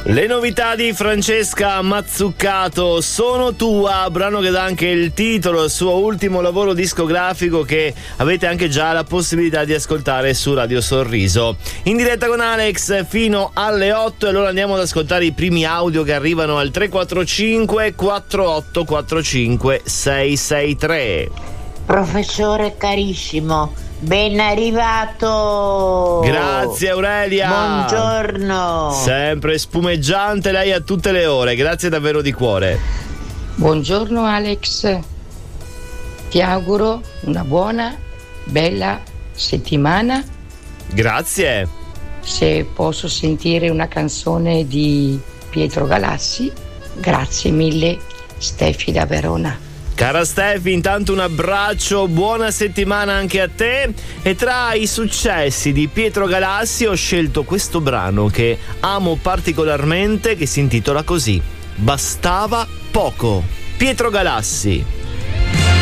Le novità di Francesca Mazzuccato, Sono tua, brano che dà anche il titolo al suo ultimo lavoro discografico, che avete anche già la possibilità di ascoltare su Radio Sorriso. In diretta con Alex fino alle 8, e allora andiamo ad ascoltare i primi audio che arrivano al 345 4845 663. Professore carissimo, ben arrivato. Grazie Aurelia. Buongiorno. Sempre spumeggiante lei a tutte le ore, grazie davvero di cuore. Buongiorno Alex, ti auguro una buona, bella settimana. Grazie. Se posso sentire una canzone di Pietro Galassi, grazie mille. Stefi da Verona. Cara Stefi, intanto un abbraccio, buona settimana anche a te. E tra i successi di Pietro Galassi ho scelto questo brano che amo particolarmente, che si intitola così: Bastava poco. Pietro Galassi.